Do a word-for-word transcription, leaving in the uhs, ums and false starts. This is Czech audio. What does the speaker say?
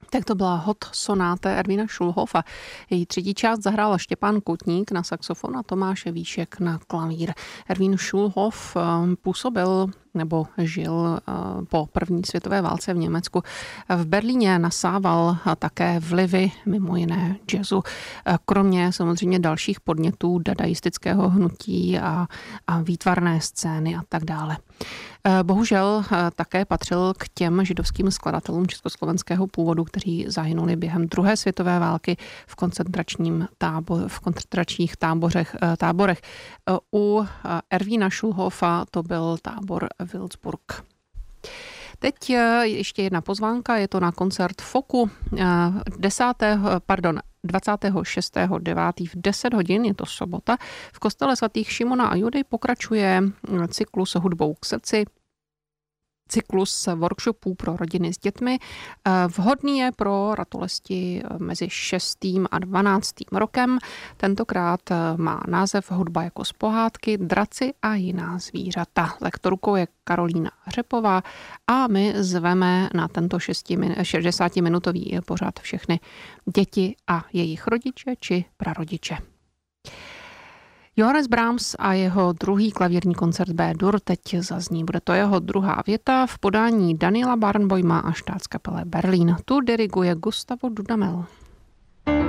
Tak to byla Hot sonáta Ervína Schulhofa. Její třetí část zahrál Štěpán Kotník na saxofon a Tomáš Víšek na klavír. Ervín Schulhof působil nebo žil po první světové válce v Německu. V Berlíně nasával také vlivy mimo jiné jazzu, kromě samozřejmě dalších podnětů dadaistického hnutí a, a výtvarné scény a tak dále. Bohužel také patřil k těm židovským skladatelům československého původu, kteří zahynuli během druhé světové války v koncentračním tábo, v koncentračních táborech, táborech. U Ervína Schulhofa to byl tábor Wilsburg. Teď ještě jedna pozvánka, je to na koncert Foku desátého pardon, dvacátého šestého devátého v deset hodin, je to sobota. V kostele svatých Šimona a Judy pokračuje cyklus Hudbou k srdci, cyklus workshopů pro rodiny s dětmi. Vhodný je pro ratolesti mezi šestým a dvanáctým rokem. Tentokrát má název Hudba jako z pohádky, draci a jiná zvířata. Lektorkou je Karolína Řepová a my zveme na tento šedesátiminutový pořad všechny děti a jejich rodiče či prarodiče. Johannes Brahms a jeho druhý klavírní koncert B-dur teď zazní. Bude to jeho druhá věta v podání Daniela Barenboima a Staatskapelle Berlín. Tu diriguje Gustavo Dudamel.